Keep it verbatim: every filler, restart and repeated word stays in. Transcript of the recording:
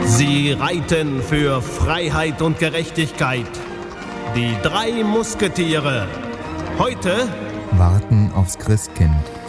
Sie reiten für Freiheit und Gerechtigkeit. Die drei Musketiere. Heute Warten aufs Christkind.